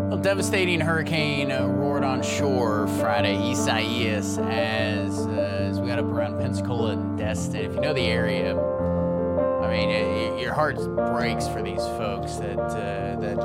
Well, devastating hurricane roared on shore Friday, Isaias, as we got up around Pensacola and Destin. If you know the area, I mean, your heart breaks for these folks that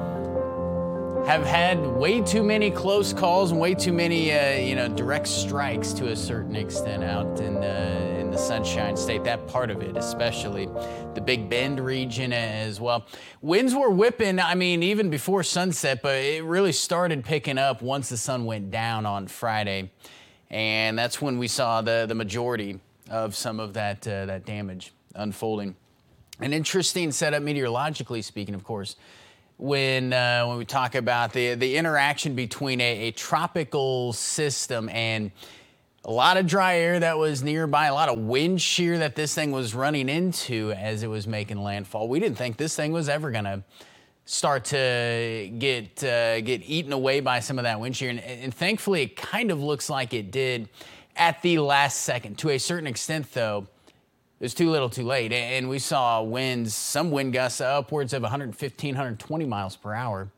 have had way too many close calls and way too many, direct strikes to a certain extent out in the Sunshine State. That part of it, especially the Big Bend region as well. Winds were whipping, I mean, even before sunset, but it really started picking up once the sun went down on Friday. And that's when we saw the majority of some of that damage unfolding. An interesting setup meteorologically speaking, of course, when we talk about the interaction between a tropical system and a lot of dry air that was nearby, a lot of wind shear that this thing was running into as it was making landfall. We didn't think this thing was ever going to start to get eaten away by some of that wind shear. And thankfully, it kind of looks like it did at the last second. To a certain extent, though, it was too little too late. And we saw winds, some wind gusts upwards of 115, 120 miles per hour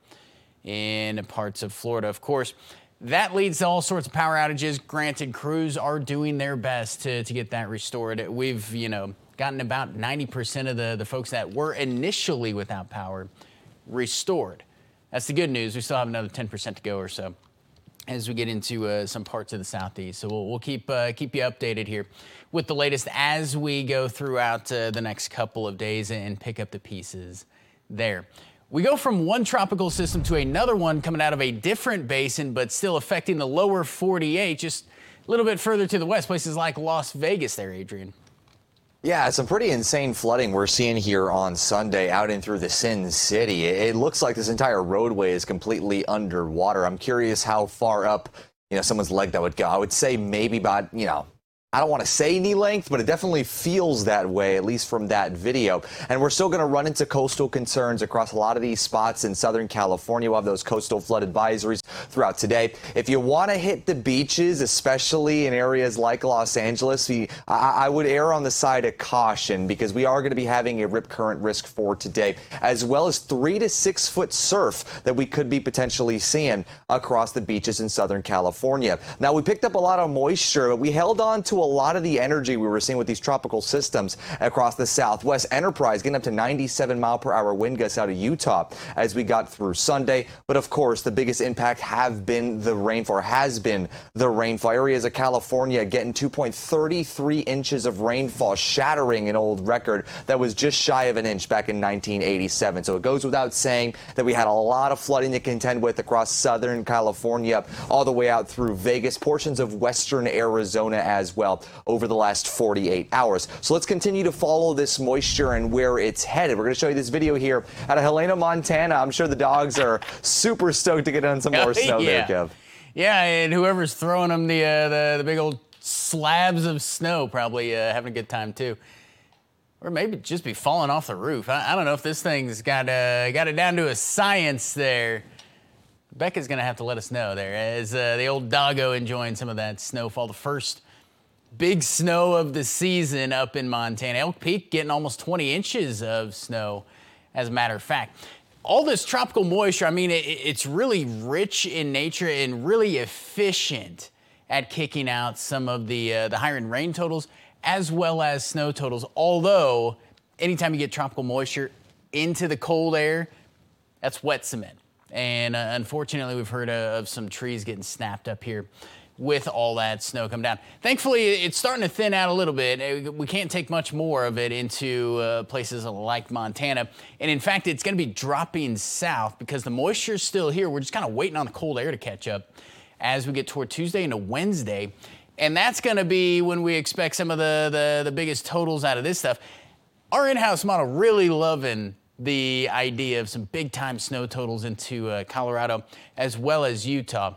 in parts of Florida. Of course, that leads to all sorts of power outages. Granted, crews are doing their best to get that restored. We've, gotten about 90% of the folks that were initially without power restored. That's the good news. We still have another 10% to go or so as we get into some parts of the Southeast. So we'll keep you updated here with the latest as we go throughout the next couple of days and pick up the pieces there. We go from one tropical system to another one coming out of a different basin, but still affecting the lower 48, just a little bit further to the west, places like Las Vegas there, Adrian. Yeah, some pretty insane flooding we're seeing here on Sunday out in through the Sin City. It looks like this entire roadway is completely underwater. I'm curious how far up, someone's leg that would go. I would say maybe about, I don't want to say knee length, but it definitely feels that way, at least from that video. And we're still going to run into coastal concerns across a lot of these spots in Southern California. We'll have those coastal flood advisories throughout today. If you want to hit the beaches, especially in areas like Los Angeles, I would err on the side of caution because we are going to be having a rip current risk for today, as well as 3 to 6 foot surf that we could be potentially seeing across the beaches in Southern California. Now, we picked up a lot of moisture, but we held on to a lot of the energy we were seeing with these tropical systems across the Southwest. Enterprise getting up to 97 mile per hour wind gusts out of Utah as we got through Sunday. But of course, the biggest impact has been the rainfall. Areas of California getting 2.33 inches of rainfall, shattering an old record that was just shy of an inch back in 1987. So it goes without saying that we had a lot of flooding to contend with across Southern California, all the way out through Vegas, portions of western Arizona as well over the last 48 hours. So let's continue to follow this moisture and where it's headed. We're going to show you this video here out of Helena, Montana. I'm sure the dogs are super stoked to get on some more snow there, Kev. Yeah, and whoever's throwing them the big old slabs of snow probably having a good time too. Or maybe just be falling off the roof. I don't know if this thing's got it down to a science there. Becca's going to have to let us know there as the old doggo enjoying some of that snowfall. The first big snow of the season up in Montana. Elk Peak getting almost 20 inches of snow, as a matter of fact. All this tropical moisture, I mean, it's really rich in nature and really efficient at kicking out some of the higher in rain totals as well as snow totals. Although, anytime you get tropical moisture into the cold air, that's wet cement. And unfortunately, we've heard of some trees getting snapped up here with all that snow come down. Thankfully, it's starting to thin out a little bit. We can't take much more of it into places like Montana. And in fact, it's going to be dropping south because the moisture is still here. We're just kind of waiting on the cold air to catch up as we get toward Tuesday into Wednesday. And that's going to be when we expect some of the biggest totals out of this stuff. Our in-house model really loving the idea of some big-time snow totals into Colorado as well as Utah.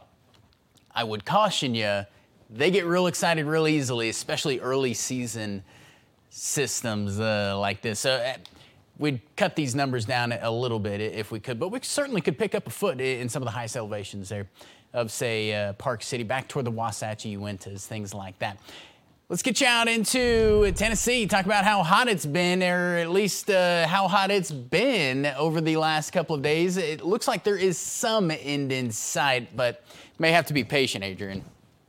I would caution you, they get real excited real easily, especially early season systems like this. So we'd cut these numbers down a little bit if we could, but we certainly could pick up a foot in some of the highest elevations there of, say, Park City, back toward the Wasatch, Uintas, things like that. Let's get you out into Tennessee, talk about how hot it's been, or at least how hot it's been over the last couple of days. It looks like there is some end in sight, but may have to be patient, Adrian.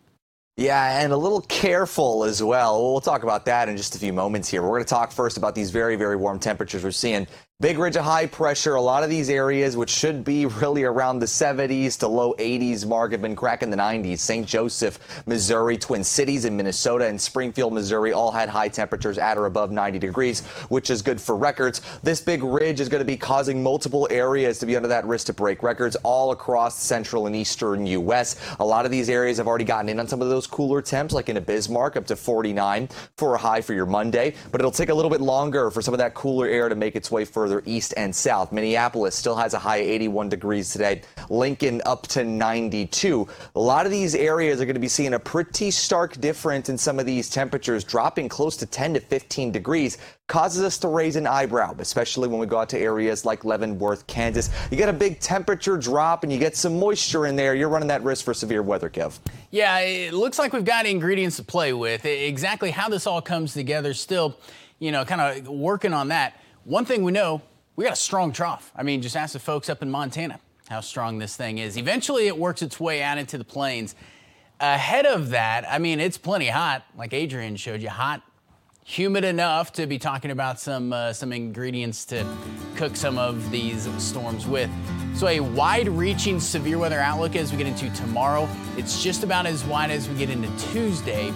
Yeah, and a little careful as well. We'll talk about that in just a few moments here. We're going to talk first about these very, very warm temperatures we're seeing. Big ridge of high pressure. A lot of these areas, which should be really around the 70s to low 80s mark, have been cracking the 90s. St. Joseph, Missouri, Twin Cities in Minnesota, and Springfield, Missouri all had high temperatures at or above 90 degrees, which is good for records. This big ridge is going to be causing multiple areas to be under that risk to break records all across the central and eastern U.S. A lot of these areas have already gotten in on some of those cooler temps, like in Bismarck, up to 49 for a high for your Monday. But it'll take a little bit longer for some of that cooler air to make its way further east and south. Minneapolis still has a high 81 degrees today. Lincoln up to 92. A lot of these areas are going to be seeing a pretty stark difference in some of these temperatures, dropping close to 10 to 15 degrees. Causes us to raise an eyebrow, especially when we go out to areas like Leavenworth, Kansas. You get a big temperature drop and you get some moisture in there, you're running that risk for severe weather, Kev. Yeah, it looks like we've got ingredients to play with. Exactly how this all comes together, still, kind of working on that. One thing we know, we got a strong trough. I mean, just ask the folks up in Montana how strong this thing is. Eventually, it works its way out into the plains. Ahead of that, I mean, it's plenty hot, like Adrian showed you, hot, humid enough to be talking about some ingredients to cook some of these storms with. So a wide-reaching severe weather outlook as we get into tomorrow. It's just about as wide as we get into Tuesday,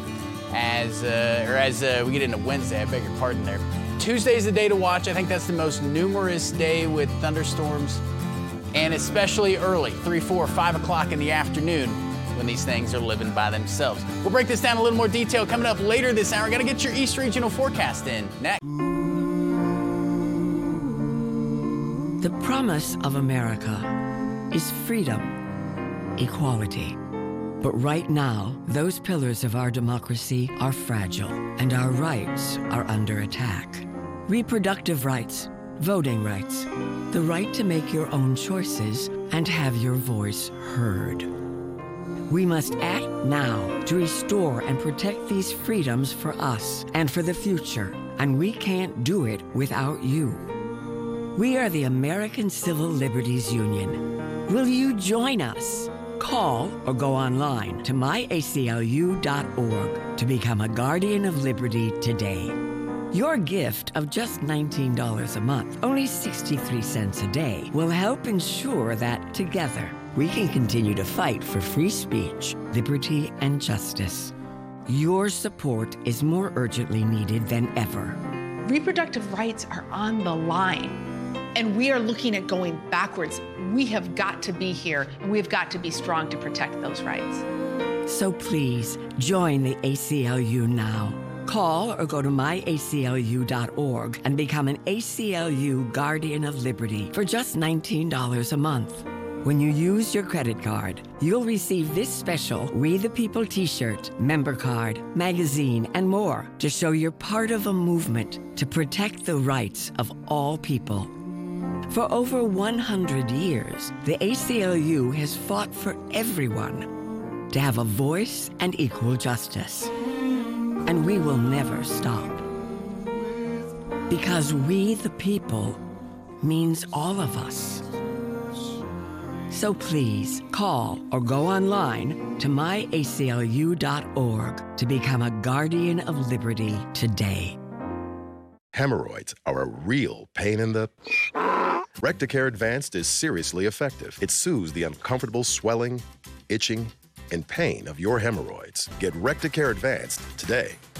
as we get into Wednesday. I beg your pardon there. Tuesday's the day to watch. I think that's the most numerous day with thunderstorms, and especially early, 3, 4, 5 o'clock in the afternoon, when these things are living by themselves. We'll break this down in a little more detail coming up later this hour. Got to get your East Regional forecast in next. The promise of America is freedom, equality. But right now, those pillars of our democracy are fragile, and our rights are under attack. Reproductive rights, voting rights, the right to make your own choices and have your voice heard. We must act now to restore and protect these freedoms for us and for the future, and we can't do it without you. We are the American Civil Liberties Union. Will you join us? Call or go online to myaclu.org to become a Guardian of Liberty today. Your gift of just $19 a month, only 63 cents a day, will help ensure that together we can continue to fight for free speech, liberty, and justice. Your support is more urgently needed than ever. Reproductive rights are on the line, and we are looking at going backwards. We have got to be here, and we've got to be strong to protect those rights. So please, join the ACLU now. Call or go to myaclu.org and become an ACLU Guardian of Liberty for just $19 a month. When you use your credit card, you'll receive this special We the People t-shirt, member card, magazine, and more to show you're part of a movement to protect the rights of all people. For over 100 years, the ACLU has fought for everyone to have a voice and equal justice. And we will never stop. Because we the people means all of us. So please call or go online to myaclu.org to become a Guardian of Liberty today. Hemorrhoids are a real pain in the... Recticare Advanced is seriously effective. It soothes the uncomfortable swelling, itching, and pain of your hemorrhoids. Get Recticare Advanced today.